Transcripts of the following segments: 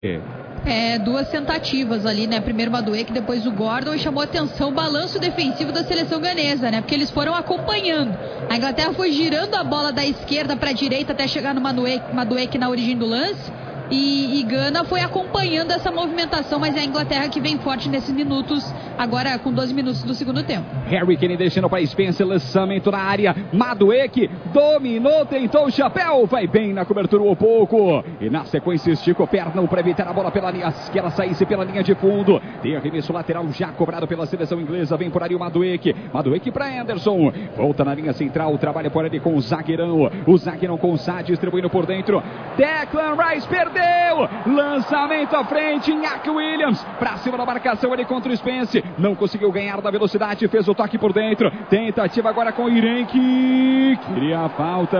Duas tentativas ali, né? Primeiro o Madueke, depois o Gordon, e chamou atenção o balanço defensivo da seleção ganesa, né? Porque eles foram acompanhando. A Inglaterra foi girando a bola da esquerda para a direita até chegar no Madueke na origem do lance. E Gana foi acompanhando essa movimentação, mas é a Inglaterra que vem forte nesses minutos, agora com 12 minutos do segundo tempo. Harry Kane deixando para Spencer, lançamento na área, Madueke dominou, tentou o chapéu, vai bem na cobertura um pouco, e na sequência esticou perna para evitar a bola pela linha, que ela saísse pela linha de fundo. Tem arremesso lateral já cobrado pela seleção inglesa, vem por ali o Madueke para Anderson, volta na linha central, trabalha por ali com o zagueirão com o Sá distribuindo por dentro, Declan Rice perdeu, lançamento à frente, Iñaki Williams pra cima da marcação ali contra o Spence, não conseguiu ganhar da velocidade, fez o toque por dentro, tentativa agora com o Irenque, queria a falta.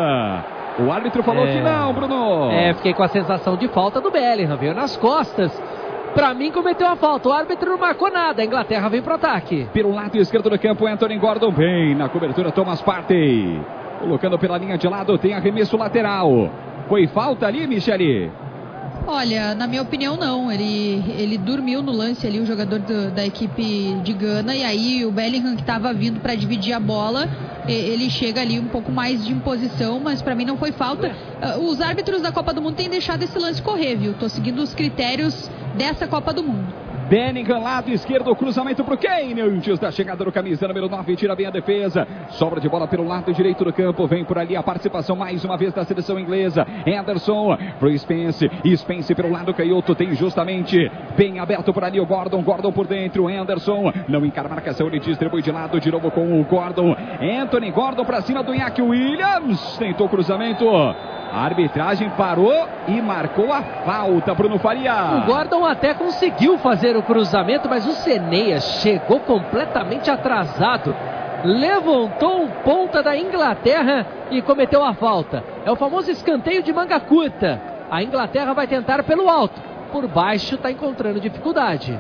O árbitro falou que não, Bruno. Fiquei com a sensação de falta do Bellingham, veio nas costas. Pra mim cometeu a falta, o árbitro não marcou nada, a Inglaterra vem pro ataque. Pelo lado esquerdo do campo, Anthony Gordon bem na cobertura, Thomas Partey. Colocando pela linha de lado, tem arremesso lateral. Foi falta ali, Michele? Olha, na minha opinião não, ele dormiu no lance ali, o jogador da equipe de Gana, e aí o Bellingham que estava vindo para dividir a bola, ele chega ali um pouco mais de imposição, mas para mim não foi falta. Os árbitros da Copa do Mundo têm deixado esse lance correr, viu? Tô seguindo os critérios dessa Copa do Mundo. Bellingham, lado esquerdo, cruzamento pro Kane, antes da chegada do camisa número 9, tira bem a defesa, sobra de bola pelo lado direito do campo, vem por ali a participação mais uma vez da seleção inglesa, Anderson pro Spence pelo lado canhoto, tem justamente bem aberto por ali o Gordon por dentro, Anderson, não encara a marcação, ele distribui de lado, de novo com o Gordon, Anthony Gordon pra cima do Iñaki Williams, tentou cruzamento, a arbitragem parou e marcou a falta, Bruno Faria. O Gordon até conseguiu fazer o cruzamento, mas o Seneia chegou completamente atrasado. Levantou um ponta da Inglaterra e cometeu a falta. É o famoso escanteio de manga curta. A Inglaterra vai tentar pelo alto. Por baixo está encontrando dificuldade.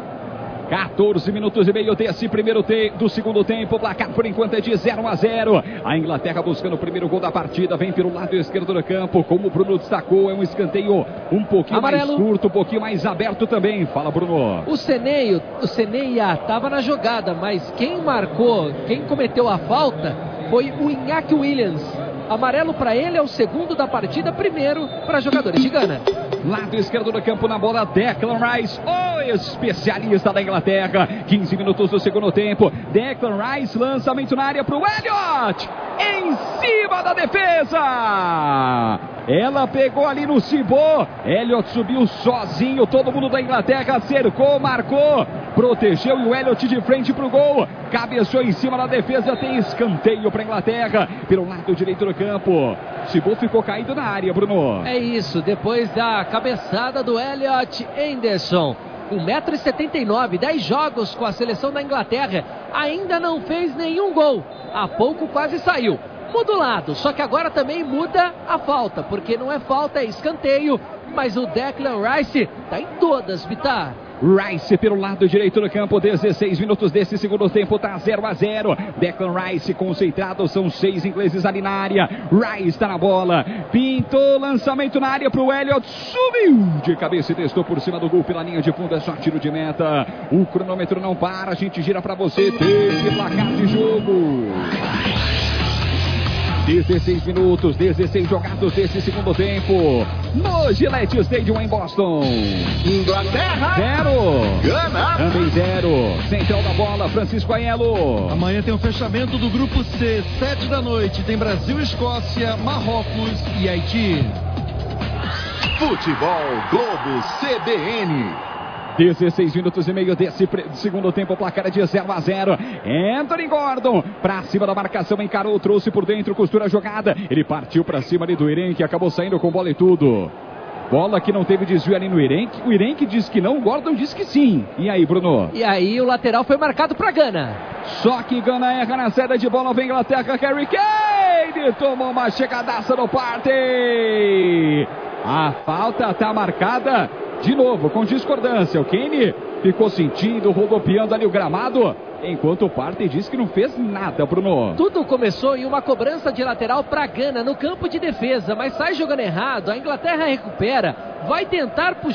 14 minutos e meio desse do segundo tempo, o placar por enquanto é de 0-0. A Inglaterra buscando o primeiro gol da partida, vem pelo lado esquerdo do campo, como o Bruno destacou, é um escanteio um pouquinho amarelo, mais curto, um pouquinho mais aberto também. Fala, Bruno. O Seneia estava na jogada, mas quem cometeu a falta foi o Iñaki Williams. Amarelo para ele, é o segundo da partida, primeiro para jogadores de Gana. Lado esquerdo do campo na bola, Declan Rice, o especialista da Inglaterra. 15 minutos do segundo tempo. Declan Rice, lançamento na área para o Elliott. Em cima da defesa. Ela pegou ali no Cibô. Elliott subiu sozinho. Todo mundo da Inglaterra cercou, marcou, protegeu e o Elliott de frente para o gol. Cabeceou em cima da defesa. Tem escanteio para a Inglaterra. Pelo lado direito do campo. Cibô ficou caído na área, Bruno. É isso, depois da cabeçada do Elliott, Anderson. 1,79 m, 10 jogos com a seleção da Inglaterra. Ainda não fez nenhum gol. Há pouco quase saiu. Muda o lado, só que agora também muda a falta, porque não é falta, é escanteio. Mas o Declan Rice está em todas, Vitar. Rice pelo lado direito do campo, 16 minutos desse segundo tempo, tá 0-0. Declan Rice concentrado, são 6 ingleses ali na área. Rice está na bola, pintou, lançamento na área pro Elliott, subiu de cabeça e testou por cima do gol pela linha de fundo, é só tiro de meta. O cronômetro não para, a gente gira pra você, teve placar de jogo. 16 minutos, 16 jogados desse segundo tempo. No Gillette Stadium em Boston. Inglaterra 0, Gana também 0. Central da bola, Francisco Aiello. Amanhã tem o fechamento do grupo C, 7 da noite. Tem Brasil, Escócia, Marrocos e Haiti. Futebol Globo CBN. 16 minutos e meio desse segundo tempo, o placar é de 0-0. Anthony Gordon pra cima da marcação, encarou, trouxe por dentro, costura a jogada. Ele partiu pra cima ali do Irenque, acabou saindo com bola e tudo. Bola que não teve desvio ali no Irenque. O Irenque diz que não, o Gordon diz que sim. E aí, Bruno? E aí o lateral foi marcado pra Gana. Só que Gana erra na saída de bola, vem Inglaterra, Harry Kane tomou uma chegadaça no Partey. A falta tá marcada de novo, com discordância. O Kane ficou sentindo, rodopiando ali o gramado, enquanto o Partey diz que não fez nada, Bruno. Tudo começou em uma cobrança de lateral para Gana no campo de defesa, mas sai jogando errado. A Inglaterra recupera, vai tentar puxar